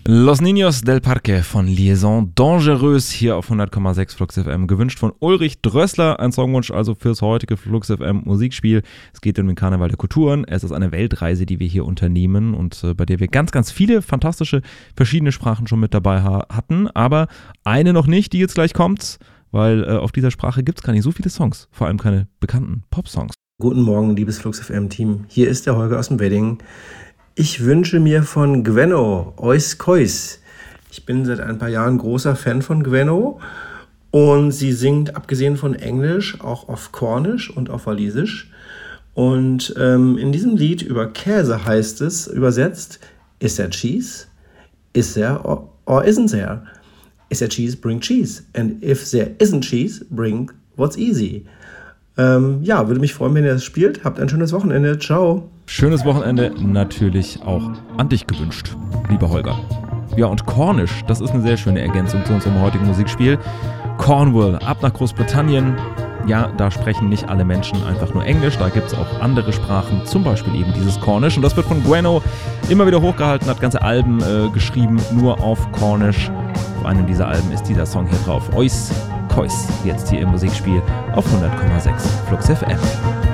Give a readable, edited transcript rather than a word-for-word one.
Los Niños del Parque von Liaison Dangereuse hier auf 100,6 Flux FM. Gewünscht von Ulrich Drössler. Ein Songwunsch also fürs heutige Flux FM Musikspiel. Es geht um den Karneval der Kulturen. Es ist eine Weltreise, die wir hier unternehmen und bei der wir ganz, ganz viele fantastische verschiedene Sprachen schon mit dabei hatten. Aber eine noch nicht, die jetzt gleich kommt, weil auf dieser Sprache gibt es gar nicht so viele Songs. Vor allem keine bekannten Pop-Songs. Guten Morgen, liebes Flux FM-Team. Hier ist der Holger aus dem Wedding. Ich wünsche mir von Gwenno Ois Kois. Ich bin seit ein paar Jahren großer Fan von Gwenno und sie singt abgesehen von Englisch auch auf Kornisch und auf Walisisch. Und in diesem Lied über Käse heißt es, übersetzt, is there cheese? Is there or isn't there? Is there cheese? Bring cheese. And if there isn't cheese, bring what's easy. Würde mich freuen, wenn ihr das spielt. Habt ein schönes Wochenende. Ciao. Schönes Wochenende natürlich auch an dich gewünscht, lieber Holger. Ja, und Kornisch, das ist eine sehr schöne Ergänzung zu unserem heutigen Musikspiel. Cornwall, ab nach Großbritannien. Ja, da sprechen nicht alle Menschen einfach nur Englisch, da gibt es auch andere Sprachen, zum Beispiel eben dieses Cornisch. Und das wird von Gwenno immer wieder hochgehalten, hat ganze Alben geschrieben, nur auf Cornisch. Auf einem dieser Alben ist dieser Song hier drauf. Ois Kois, jetzt hier im Musikspiel auf 100,6 Flux FM.